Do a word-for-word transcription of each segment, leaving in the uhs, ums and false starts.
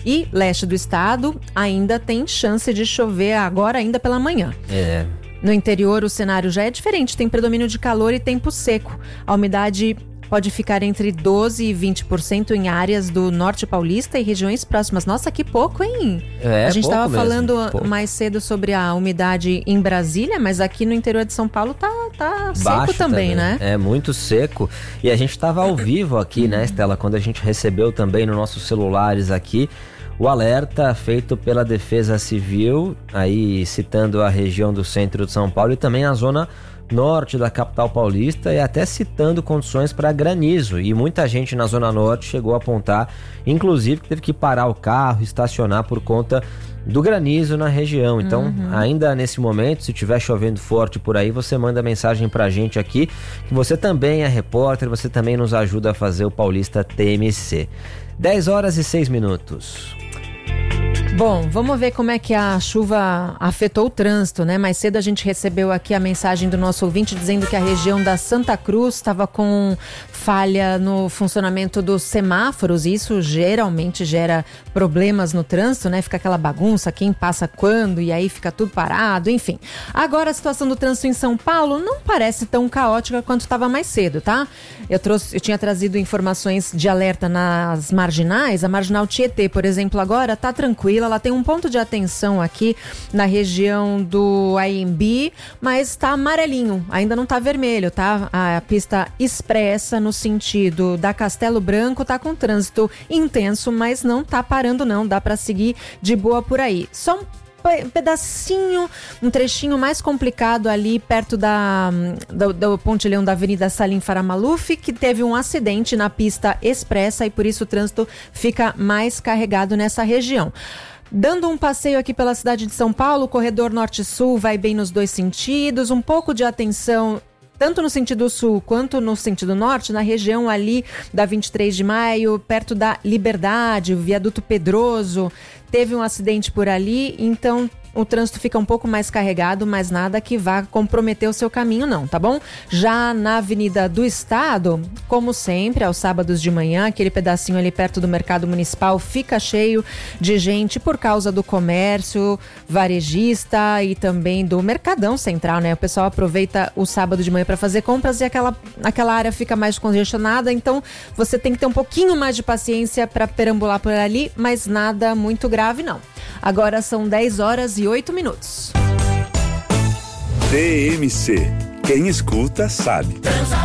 e leste do estado ainda tem chance de chover agora ainda pela manhã. É. No interior, o cenário já é diferente, tem predomínio de calor e tempo seco. A umidade pode ficar entre doze e vinte por cento em áreas do norte paulista e regiões próximas. Nossa, que pouco, hein? É, a gente estava falando pouco. mais cedo sobre a umidade em Brasília, mas aqui no interior de São Paulo tá, tá seco também, também, né? É muito seco. E a gente estava ao vivo aqui, né, Estela? Quando a gente recebeu também nos nossos celulares aqui o alerta feito pela Defesa Civil, aí citando a região do centro de São Paulo e também a zona norte da capital paulista, e até citando condições para granizo. E muita gente na zona norte chegou a apontar, inclusive, que teve que parar o carro, estacionar por conta do granizo na região. Então, uhum. ainda nesse momento, se estiver chovendo forte por aí, você manda mensagem pra gente aqui, que você também é repórter, você também nos ajuda a fazer o Paulista T M C. dez horas e seis minutos. Bom, vamos ver como é que a chuva afetou o trânsito, né? Mais cedo a gente recebeu aqui a mensagem do nosso ouvinte dizendo que a região da Santa Cruz estava com falha no funcionamento dos semáforos, e isso geralmente gera problemas no trânsito, né? Fica aquela bagunça, quem passa quando, e aí fica tudo parado, enfim. Agora a situação do trânsito em São Paulo não parece tão caótica quanto estava mais cedo, tá? Eu, trouxe, eu tinha trazido informações de alerta nas marginais. A marginal Tietê, por exemplo, agora tá tranquila. Ela tem um ponto de atenção aqui na região do A M B, mas tá amarelinho, ainda não tá vermelho, tá? A pista expressa no sentido da Castelo Branco tá com trânsito intenso, mas não tá parando não, dá para seguir de boa por aí. Só um pedacinho, um trechinho mais complicado ali perto da, do, do pontilhão da Avenida Salim Faramaluf, que teve um acidente na pista expressa e por isso o trânsito fica mais carregado nessa região. Dando um passeio aqui pela cidade de São Paulo, o corredor norte-sul vai bem nos dois sentidos, um pouco de atenção tanto no sentido sul quanto no sentido norte, na região ali da vinte e três de maio, perto da Liberdade, o viaduto Pedroso, teve um acidente por ali, então o trânsito fica um pouco mais carregado, mas nada que vá comprometer o seu caminho não, tá bom? Já na Avenida do Estado, como sempre, aos sábados de manhã, aquele pedacinho ali perto do Mercado Municipal fica cheio de gente por causa do comércio varejista e também do Mercadão Central, né? O pessoal aproveita o sábado de manhã para fazer compras e aquela, aquela área fica mais congestionada, então você tem que ter um pouquinho mais de paciência para perambular por ali, mas nada muito grave não. Agora são dez horas e oito minutos. T M C. Quem escuta sabe.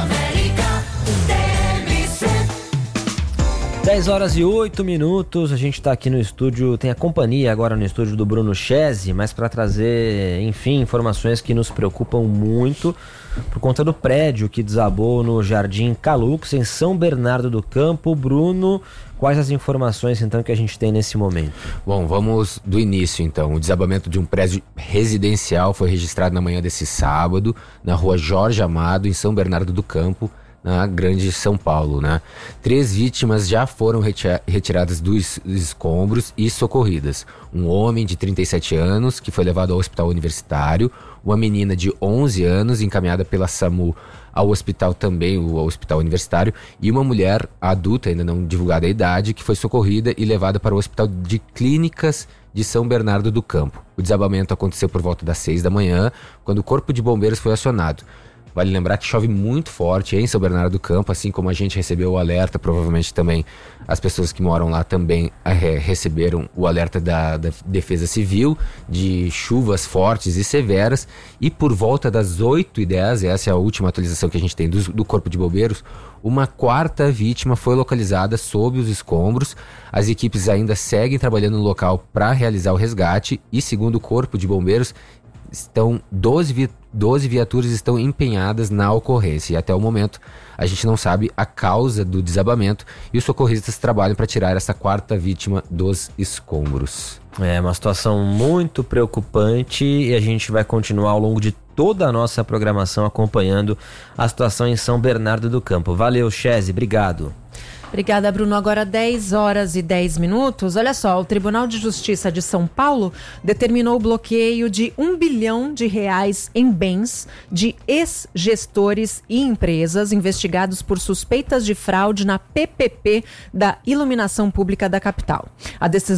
dez horas e oito minutos, a gente está aqui no estúdio, tem a companhia agora no estúdio do Bruno Chese, mas para trazer, enfim, informações que nos preocupam muito por conta do prédio que desabou no Jardim Calux, em São Bernardo do Campo. Bruno, quais as informações então que a gente tem nesse momento? Bom, vamos do início então. O desabamento de um prédio residencial foi registrado na manhã desse sábado, na rua Jorge Amado, em São Bernardo do Campo, na Grande São Paulo, né? Três vítimas já foram reti- retiradas dos escombros e socorridas. Um homem de trinta e sete anos, que foi levado ao hospital universitário, uma menina de onze anos, encaminhada pela SAMU ao hospital também, o hospital universitário, e uma mulher adulta, ainda não divulgada a idade, que foi socorrida e levada para o Hospital de Clínicas de São Bernardo do Campo. O desabamento aconteceu por volta das seis da manhã, quando o Corpo de Bombeiros foi acionado. Vale lembrar que chove muito forte em São Bernardo do Campo, assim como a gente recebeu o alerta, provavelmente também as pessoas que moram lá também é, receberam o alerta da, da Defesa Civil de chuvas fortes e severas, e por volta das oito e dez, essa é a última atualização que a gente tem do, do Corpo de Bombeiros, uma quarta vítima foi localizada sob os escombros. As equipes ainda seguem trabalhando no local para realizar o resgate e, segundo o Corpo de Bombeiros, estão doze, vi- doze viaturas estão empenhadas na ocorrência, e até o momento a gente não sabe a causa do desabamento, e os socorristas trabalham para tirar essa quarta vítima dos escombros. É uma situação muito preocupante e a gente vai continuar ao longo de toda a nossa programação acompanhando a situação em São Bernardo do Campo. Valeu, Chese, obrigado. Obrigada, Bruno. Agora dez horas e dez minutos. Olha só, o Tribunal de Justiça de São Paulo determinou o bloqueio de um bilhão de reais em bens de ex-gestores e empresas investigados por suspeitas de fraude na P P P da iluminação pública da capital. A decisão